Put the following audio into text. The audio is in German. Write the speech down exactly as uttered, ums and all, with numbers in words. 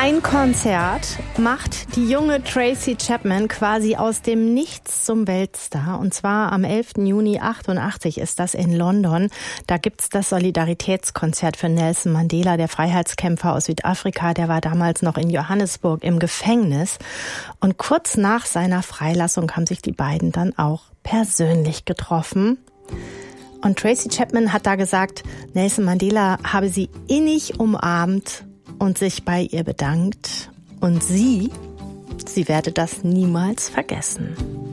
Ein Konzert macht die junge Tracy Chapman quasi aus dem Nichts zum Weltstar. Und zwar am elften Juni achtundachtzig ist das in London. Da gibt's das Solidaritätskonzert für Nelson Mandela, der Freiheitskämpfer aus Südafrika. Der war damals noch in Johannesburg im Gefängnis. Und kurz nach seiner Freilassung haben sich die beiden dann auch persönlich getroffen. Und Tracy Chapman hat da gesagt, Nelson Mandela habe sie innig umarmt und sich bei ihr bedankt. Und sie, sie werde das niemals vergessen.